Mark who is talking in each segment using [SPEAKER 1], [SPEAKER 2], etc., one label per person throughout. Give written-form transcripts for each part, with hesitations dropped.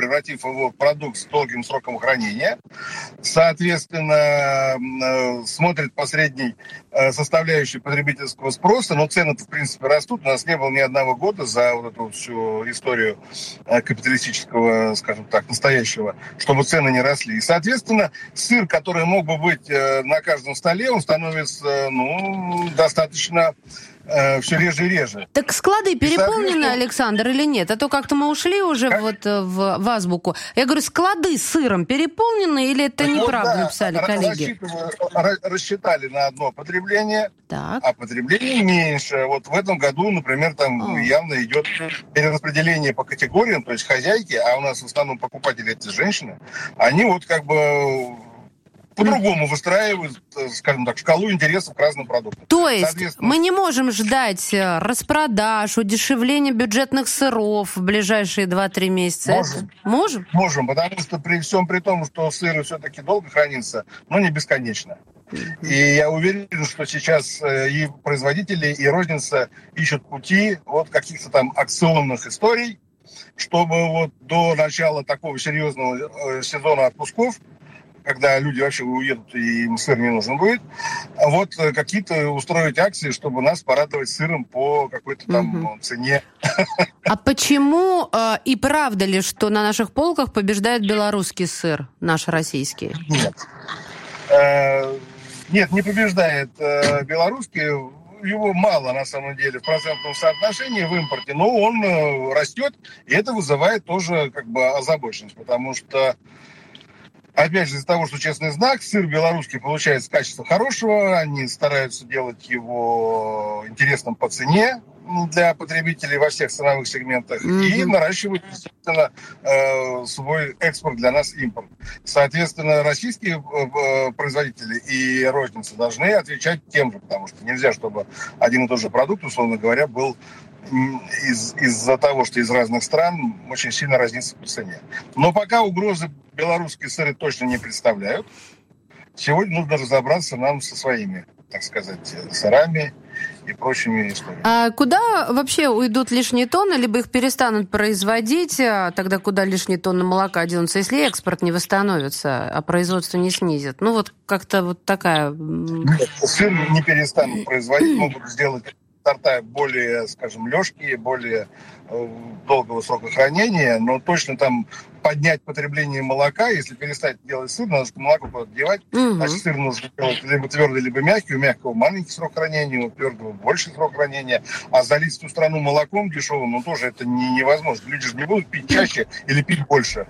[SPEAKER 1] превратив его в продукт с долгим сроком хранения. Соответственно, смотрит по средней составляющей потребительского спроса, но цены-то, в принципе, растут. У нас не было ни одного года за вот эту всю историю капиталистического, скажем так, настоящего, чтобы цены не росли. И, соответственно, сыр, который мог бы быть на каждом столе, он становится, достаточно все реже и реже.
[SPEAKER 2] Так склады переполнены, Александр, или нет? А то как-то мы ушли уже в азбуку. Я говорю, склады с сыром переполнены или это неправда, написали коллеги?
[SPEAKER 1] Рассчитали на одно потребление,
[SPEAKER 2] так.
[SPEAKER 1] А потребление меньше. Вот в этом году, например, там явно идет перераспределение по категориям, то есть хозяйки, а у нас в основном покупатели это женщины, они вот как бы по-другому выстраивают, скажем так, шкалу интересов к разным продуктам.
[SPEAKER 2] То есть мы не можем ждать распродаж, удешевления бюджетных сыров в ближайшие 2-3 месяца? Можем?
[SPEAKER 1] Можем, потому что при всем при том, что сыр все-таки долго хранится, но не бесконечно. И я уверен, что сейчас и производители, и розница ищут пути вот каких-то там акционных историй, чтобы вот до начала такого серьезного сезона отпусков, когда люди вообще уедут и им сыр не нужен будет, вот какие-то устроить акции, чтобы нас порадовать сыром по какой-то там цене.
[SPEAKER 2] А почему и правда ли, что на наших полках побеждает белорусский сыр, наш российский?
[SPEAKER 1] Нет, не побеждает белорусский. Его мало, на самом деле, в процентном соотношении в импорте, но он растет, и это вызывает тоже как бы озабоченность, потому что опять же, из-за того, что честный знак, сыр белорусский получается качество хорошего, они стараются делать его интересным по цене для потребителей во всех ценовых сегментах и наращивают, естественно, свой экспорт для нас, импорт. Соответственно, российские производители и розницы должны отвечать тем же, потому что нельзя, чтобы один и тот же продукт, условно говоря, был из-за того, что из разных стран очень сильно разнится по цене. Но пока угрозы белорусские сыры точно не представляют. Сегодня нужно разобраться нам со своими, так сказать, сырами и прочими историями.
[SPEAKER 2] А куда вообще уйдут лишние тонны, либо их перестанут производить, тогда куда лишние тонны молока денутся, если экспорт не восстановится, а производство не снизит? Ну вот как-то вот такая...
[SPEAKER 1] Сыр не перестанут производить, могут сделать сорта более, скажем, лёгкие, более долгого срока хранения, но точно там поднять потребление молока, если перестать делать сыр, надо молоко куда-то девать, значит, сыр нужно делать либо твердый, либо мягкий, у мягкого маленький срок хранения, у твердого больший срок хранения, а залить всю страну молоком дешевым, тоже это невозможно. Люди же не будут пить чаще или пить больше.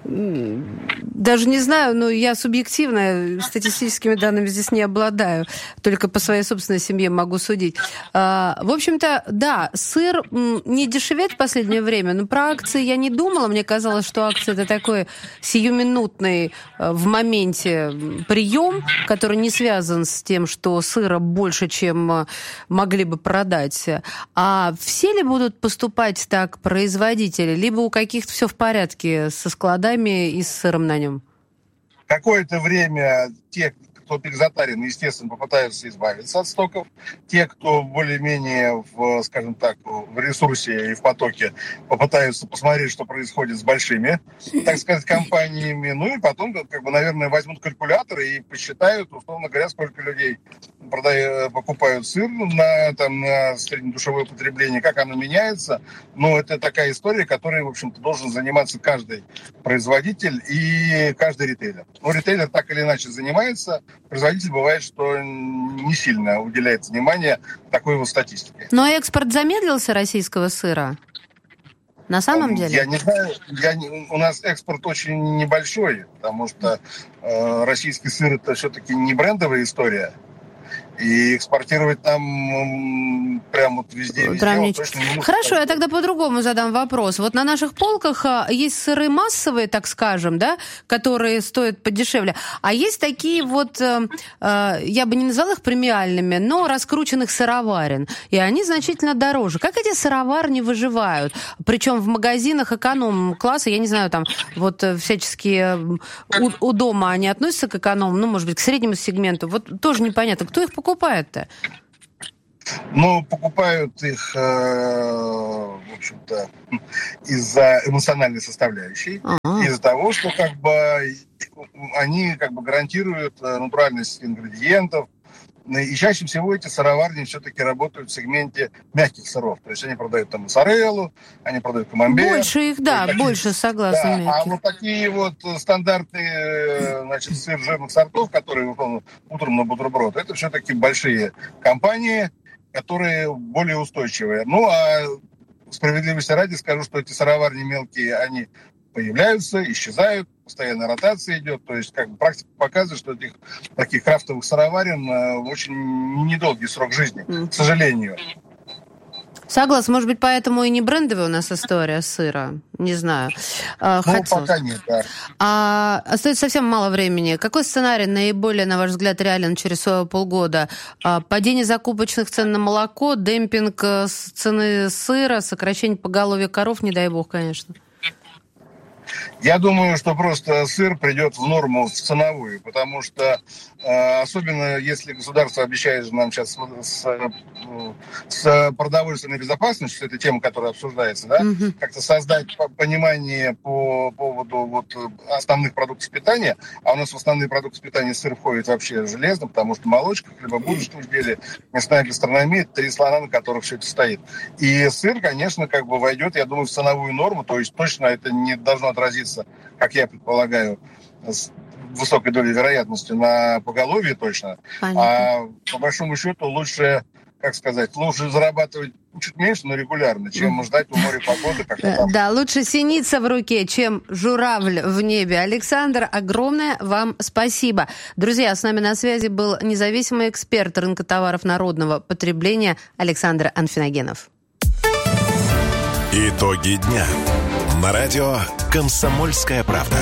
[SPEAKER 2] Даже не знаю, но я субъективно статистическими данными здесь не обладаю. Только по своей собственной семье могу судить. В общем-то, да, сыр не дешевеет в последнее время, но про акции я не думала. Мне казалось, что акции – это такой сиюминутный в моменте прием, который не связан с тем, что сыра больше, чем могли бы продать. А все ли будут поступать так производители? Либо у каких-то все в порядке со складами и с сыром на нем?
[SPEAKER 1] Какое-то время те, кто перезатарен, естественно, попытаются избавиться от стоков. Те, кто более-менее, скажем так, в ресурсе и в потоке, попытаются посмотреть, что происходит с большими, так сказать, компаниями. Ну и потом, наверное, возьмут калькулятор и посчитают, условно говоря, сколько людей покупают сыр на среднедушевое потребление, как оно меняется. Но это такая история, которой, в общем-то, должен заниматься каждый производитель и каждый ритейлер. Ну, ритейлер так или иначе занимается. Производитель бывает, что не сильно уделяет внимание такой вот статистике.
[SPEAKER 2] Но экспорт замедлился российского сыра? На самом деле?
[SPEAKER 1] Я не знаю. У нас экспорт очень небольшой, потому что российский сыр – это все-таки не брендовая история. И экспортировать там прям вот везде точно не нужно.
[SPEAKER 2] Хорошо, я тогда по-другому задам вопрос. Вот на наших полках есть сыры массовые, так скажем, да, которые стоят подешевле. А есть такие вот, я бы не назвала их премиальными, но раскрученных сыроварен. И они значительно дороже. Как эти сыроварни выживают? Причем в магазинах эконом-класса, я не знаю, там вот всяческие у дома они относятся к эконом, ну, может быть, к среднему сегменту. Вот тоже непонятно, кто их покупает-то?
[SPEAKER 1] Но покупают их, в общем-то, из-за эмоциональной составляющей, из-за того, что как бы они как бы гарантируют натуральность ингредиентов. И чаще всего эти сыроварни все-таки работают в сегменте мягких сыров. То есть они продают там моцареллу, они продают камамбер.
[SPEAKER 2] Больше их, да, больше, согласна.
[SPEAKER 1] Да, а вот такие вот стандартные, значит, сыр жирных сортов, которые выполнены утром на бутерброд, это все-таки большие компании, которые более устойчивые. Ну, а справедливости ради скажу, что эти сыроварни мелкие, они появляются, исчезают, постоянная ротация идет. То есть, как бы практика показывает, что этих таких крафтовых сыроварен очень недолгий срок жизни, к сожалению.
[SPEAKER 2] Согласна. Может быть, поэтому и не брендовая у нас история сыра. Не знаю.
[SPEAKER 1] Пока нет, да.
[SPEAKER 2] Остается совсем мало времени. Какой сценарий наиболее, на ваш взгляд, реален через полгода? Падение закупочных цен на молоко, демпинг цены сыра, сокращение поголовья коров, не дай бог, конечно.
[SPEAKER 1] Я думаю, что просто сыр придет в норму, в ценовую, потому что особенно если государство обещает нам сейчас с продовольственной безопасностью, это тема, которая обсуждается, да, как-то создать понимание по поводу вот основных продуктов питания, а у нас в основные продукты питания сыр входит вообще железно, потому что молочка, хлебобулочные изделия, мясная гастрономия, 3 слона, на которых все это стоит. И сыр, конечно, как бы войдет, я думаю, в ценовую норму, то есть точно это не должно отразиться, как я предполагаю, с высокой долей вероятности на поголовье точно. Понятно. А по большому счету лучше, как сказать, лучше зарабатывать чуть меньше, но регулярно, чем ждать у моря погоды.
[SPEAKER 2] Да, лучше синица в руке, чем журавль в небе. Александр, огромное вам спасибо. Друзья, с нами на связи был независимый эксперт рынка товаров народного потребления Александр Анфиногенов.
[SPEAKER 3] Итоги дня. На радио «Комсомольская правда».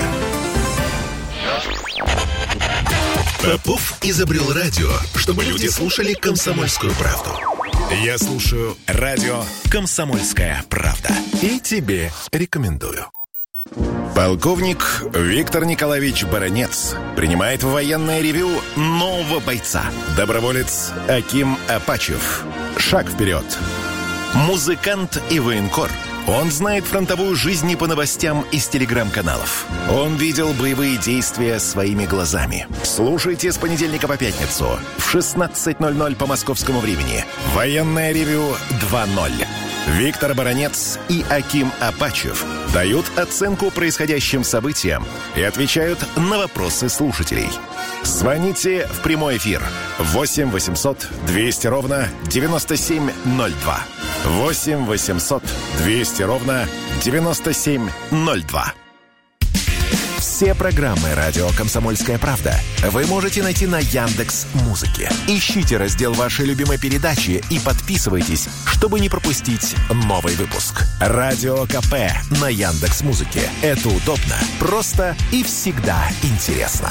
[SPEAKER 3] Попов изобрел радио, чтобы люди слушали «Комсомольскую правду». Я слушаю радио «Комсомольская правда». И тебе рекомендую. Полковник Виктор Николаевич Баранец принимает в военное ревью нового бойца. Доброволец Аким Апачев. Шаг вперед. Музыкант и военкор. Он знает фронтовую жизнь не по новостям из телеграм-каналов. Он видел боевые действия своими глазами. Слушайте с понедельника по пятницу в 16:00 по московскому времени. Военное ревью 2.0. Виктор Баранец и Аким Апачев дают оценку происходящим событиям и отвечают на вопросы слушателей. Звоните в прямой эфир 8 800 200 ровно 9702. 8 800 200 ровно 9702. Все программы радио «Комсомольская правда» вы можете найти на Яндекс.Музыке. Ищите раздел вашей любимой передачи и подписывайтесь, чтобы не пропустить новый выпуск. Радио КП на Яндекс.Музыке. Это удобно, просто и всегда интересно.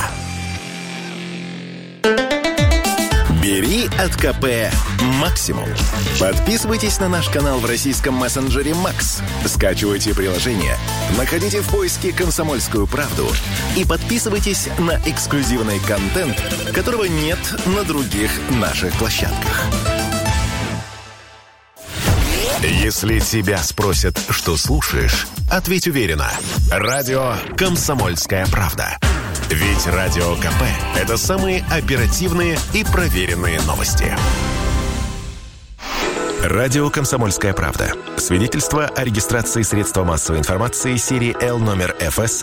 [SPEAKER 3] Бери от КП максимум. Подписывайтесь на наш канал в российском мессенджере Макс. Скачивайте приложение, находите в поиске «Комсомольскую правду» и подписывайтесь на эксклюзивный контент, которого нет на других наших площадках. Если тебя спросят, что слушаешь, ответь уверенно. Радио «Комсомольская правда». Ведь Радио КП – это самые оперативные и проверенные новости. Радио «Комсомольская правда». Свидетельство о регистрации средства массовой информации серии Л номер ФС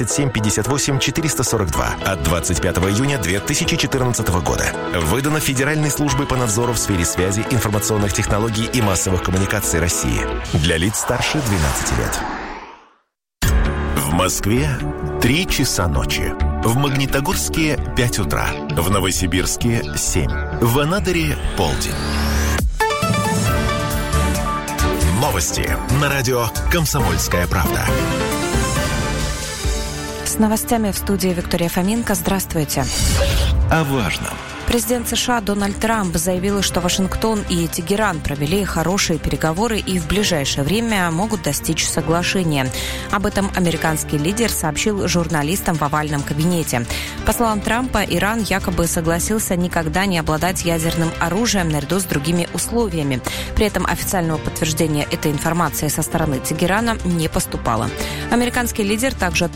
[SPEAKER 3] 7758-442 от 25 июня 2014 года. Выдано Федеральной службой по надзору в сфере связи, информационных технологий и массовых коммуникаций России. Для лиц старше 12 лет. В Москве 3 часа ночи. В Магнитогорске 5 утра. В Новосибирске 7. В Анадыре полдень. Новости на радио «Комсомольская правда».
[SPEAKER 4] С новостями в студии Виктория Фоменко. Здравствуйте.
[SPEAKER 3] О важном
[SPEAKER 4] Президент США Дональд Трамп заявил, что Вашингтон и Тегеран провели хорошие переговоры и в ближайшее время могут достичь соглашения. Об этом американский лидер сообщил журналистам в овальном кабинете. По словам Трампа, Иран якобы согласился никогда не обладать ядерным оружием наряду с другими условиями. При этом официального подтверждения этой информации со стороны Тегерана не поступало. Американский лидер также